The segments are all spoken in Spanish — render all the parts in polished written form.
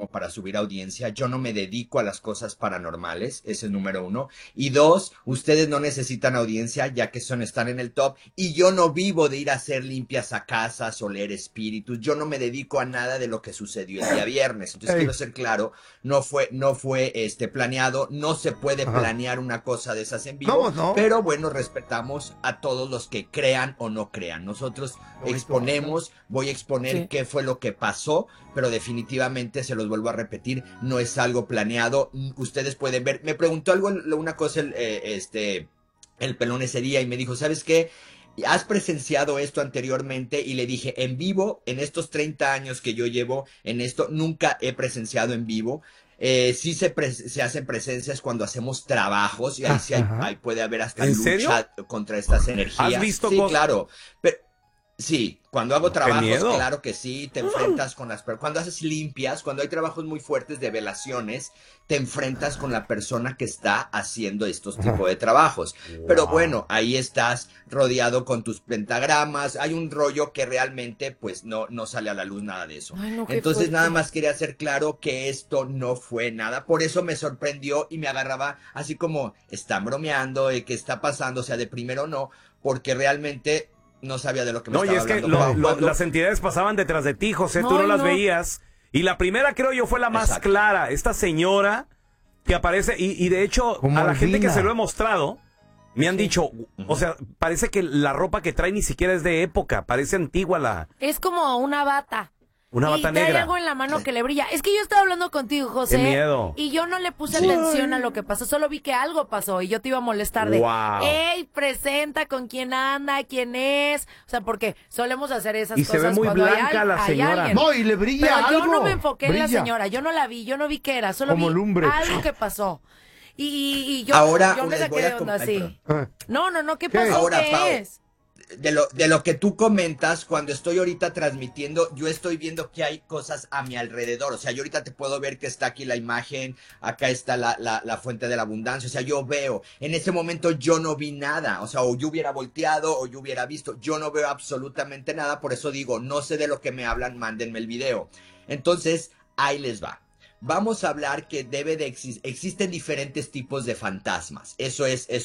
como para subir audiencia. Yo no me dedico a las cosas paranormales, ese es número 1. Y 2, ustedes no necesitan audiencia ya que están en el top. Y yo no vivo de ir a hacer limpias a casas o leer espíritus. Yo no me dedico a nada de lo que sucedió el día viernes. Entonces quiero ser claro, no fue planeado, no se puede planear una cosa de esas en vivo. No. Pero bueno, respetamos a todos los que crean o no crean. Nosotros exponemos, voy a exponer qué fue lo que pasó, pero definitivamente, se los vuelvo a repetir, no es algo planeado. Ustedes pueden ver, me preguntó una cosa el pelón ese día y me dijo, ¿sabes qué? ¿Has presenciado esto anteriormente? Y le dije, en vivo, en estos 30 años que yo llevo en esto, nunca he presenciado en vivo. Sí se hacen presencias cuando hacemos trabajos y ahí sí ahí puede haber hasta lucha contra estas energías. ¿Has visto cosas? Claro. Pero, sí, cuando hago trabajos, claro que sí, te enfrentas con cuando haces limpias, cuando hay trabajos muy fuertes de velaciones, te enfrentas con la persona que está haciendo estos tipos de trabajos. Pero bueno, ahí estás rodeado con tus pentagramas, hay un rollo que realmente pues no sale a la luz nada de eso. Ay, no, entonces nada más quería hacer claro que esto no fue nada, por eso me sorprendió y me agarraba así como, están bromeando, ¿qué está pasando? O sea, de primero no, porque realmente no sabía de lo que me estaba hablando. Que las entidades pasaban detrás de ti, José, tú no las veías. Y la primera, creo yo, fue la más clara. Esta señora que aparece, y de hecho, a la gente que se lo he mostrado, me han dicho, o sea, parece que la ropa que trae ni siquiera es de época, parece antigua Es como una bata. Una bata negra. Y trae algo en la mano que le brilla. Es que yo estaba hablando contigo, José. Qué miedo. Y yo no le puse atención a lo que pasó. Solo vi que algo pasó y yo te iba a molestar de, ¡ey, presenta con quién anda, quién es! O sea, porque solemos hacer esas cosas. Y se ve muy blanca la señora. No, y le brilla algo. Pero yo no me enfoqué en la señora. Yo no la vi, yo no vi qué era. Solo como vi lumbre. algo que pasó. Y yo, ahora yo me saqué de onda así. No, ¿qué pasó? Ahora, ¿Qué es? De lo que tú comentas, cuando estoy ahorita transmitiendo, yo estoy viendo que hay cosas a mi alrededor. O sea, yo ahorita te puedo ver que está aquí la imagen, acá está la fuente de la abundancia. O sea, yo veo, en ese momento yo no vi nada. O sea, o yo hubiera volteado o yo hubiera visto. Yo no veo absolutamente nada, por eso digo, no sé de lo que me hablan, mándenme el video. Entonces, ahí les va. Vamos a hablar que existen diferentes tipos de fantasmas. Eso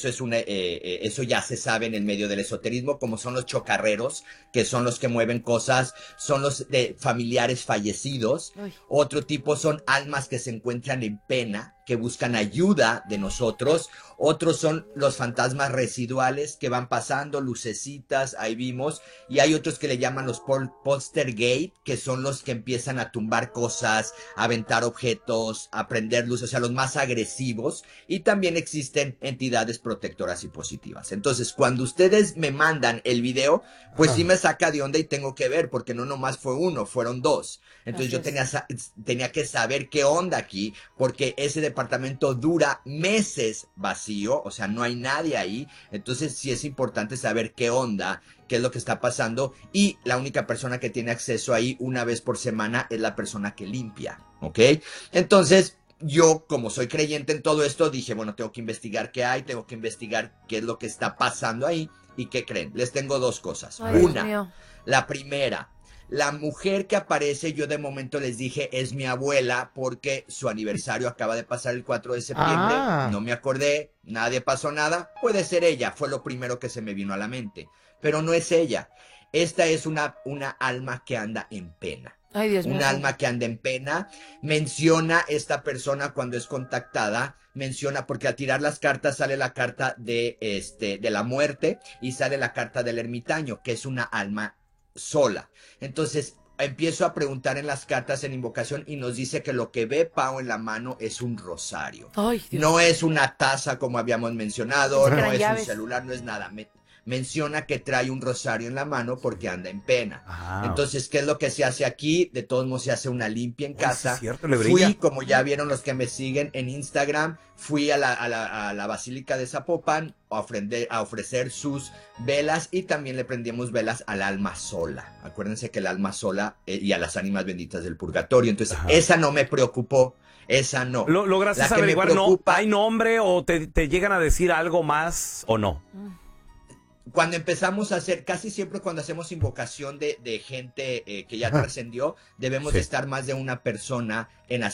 ya se sabe en el medio del esoterismo, como son los chocarreros, que son los que mueven cosas, son los de familiares fallecidos. Otro tipo son almas que se encuentran en pena, que buscan ayuda de nosotros. Otros son los fantasmas residuales que van pasando, lucecitas, ahí vimos. Y hay otros que le llaman los poltergeist, que son los que empiezan a tumbar cosas, a aventar objetos, a prender luz, o sea, los más agresivos. Y también existen entidades protectoras y positivas. Entonces, cuando ustedes me mandan el video, pues sí me saca de onda y tengo que ver, porque no nomás fue uno, fueron dos. Entonces yo tenía que saber qué onda aquí, porque ese departamento dura meses vacío, o sea, no hay nadie ahí. Entonces sí es importante saber qué onda, qué es lo que está pasando. Y la única persona que tiene acceso ahí una vez por semana es la persona que limpia, ¿ok? Entonces, yo, como soy creyente en todo esto, dije, bueno, tengo que investigar qué hay, tengo que investigar qué es lo que está pasando ahí. ¿Y qué creen? Les tengo dos cosas. Una, la primera, la mujer que aparece, yo de momento les dije, es mi abuela, porque su aniversario acaba de pasar el 4 de septiembre. No me acordé, nadie pasó nada. Puede ser ella, fue lo primero que se me vino a la mente. Pero no es ella. Esta es una alma que anda en pena. Ay, Dios mío. Un alma que anda en pena. Menciona esta persona cuando es contactada. Menciona, porque al tirar las cartas sale la carta de la muerte y sale la carta del ermitaño, que es una alma sola. Entonces empiezo a preguntar en las cartas en invocación y nos dice que lo que ve Pau en la mano es un rosario. Ay, no es una taza como habíamos mencionado, no es llaves. un celular, no es nada. Menciona que trae un rosario en la mano porque anda en pena. Entonces, ¿qué es lo que se hace aquí? De todos modos se hace una limpia en casa. Sí, cierto, le brilla. Fui, como ya vieron los que me siguen en Instagram, fui a la Basílica de Zapopan a ofrecer sus velas y también le prendimos velas al alma sola. Acuérdense que el alma sola y a las ánimas benditas del purgatorio. Entonces, esa no me preocupó. Esa no. ¿Lograste averiguar? ¿No hay nombre o te llegan a decir algo más o no? Cuando empezamos a hacer, casi siempre cuando hacemos invocación de gente que ya trascendió, debemos de estar más de una persona en